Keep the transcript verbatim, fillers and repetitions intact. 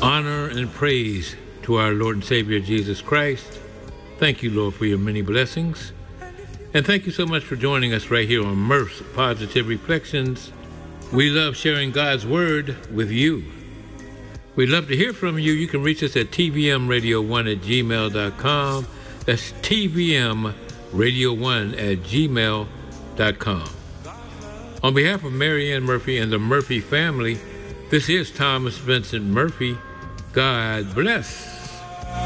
honor and praise to our Lord and Savior Jesus Christ. Thank you, Lord, for your many blessings. And thank you so much for joining us right here on Murph's Positive Reflections. We love sharing God's Word with you. We'd love to hear from you. You can reach us at T V M radio one at gmail dot com. That's T V M radio one at gmail dot com. On behalf of Mary Ann Murphy and the Murphy family, this is Thomas Vincent Murphy. God bless.